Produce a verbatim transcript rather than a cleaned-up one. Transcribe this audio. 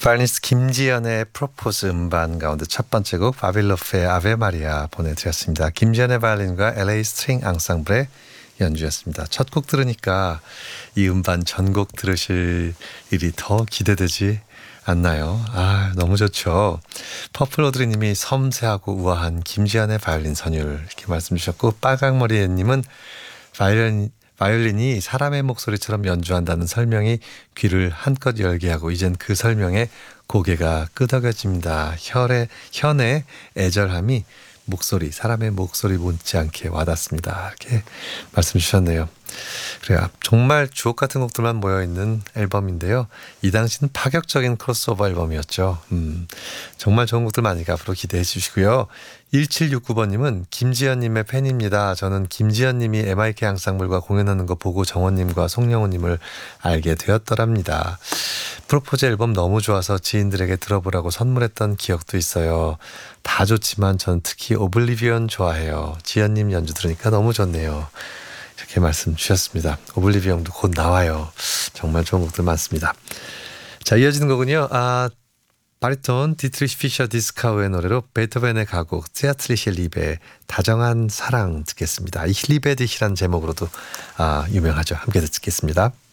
파이올리니스트 김지연의 프로포즈 음반 가운데 첫 번째 곡 바빌로프의 아베 마리아 보내드렸습니다. 김지연의 바이올린과 엘에이 스트링 앙상블의 연주였습니다. 첫 곡 들으니까 이 음반 전곡 들으실 일이 더 기대되지 않나요? 아, 너무 좋죠. 퍼플 오드리님이 섬세하고 우아한 김지연의 바이올린 선율 이렇게 말씀 주셨고, 빨강머리님은 바이올린 바이올린이 사람의 목소리처럼 연주한다는 설명이 귀를 한껏 열게 하고 이젠 그 설명에 고개가 끄덕여집니다. 혈의, 현의 애절함이 목소리, 사람의 목소리 못지않게 와닿습니다. 이렇게 말씀 주셨네요. 그래요. 정말 주옥 같은 곡들만 모여있는 앨범인데요. 이 당시는 파격적인 크로스오버 앨범이었죠. 음, 정말 좋은 곡들 많으니까 앞으로 기대해 주시고요. 일칠육구 번님은 김지연님의 팬입니다. 저는 김지연님이 엠아이케이 앙상블과 공연하는 거 보고 정원님과 송영호님을 알게 되었더랍니다. 프로포즈 앨범 너무 좋아서 지인들에게 들어보라고 선물했던 기억도 있어요. 다 좋지만 전 특히 오블리비언 좋아해요. 지연님 연주 들으니까 너무 좋네요. 이렇게 말씀 주셨습니다. 오블리비언도 곧 나와요. 정말 좋은 곡들 많습니다. 자, 이어지는 곡은요. 아, 바리톤 디트리시 피셔 디스카우의 노래로 베토벤의 가곡 제아트리시 리베의 다정한 사랑 듣겠습니다. 이 힐리베디시라는 제목으로도 아, 유명하죠. 함께 듣겠습니다.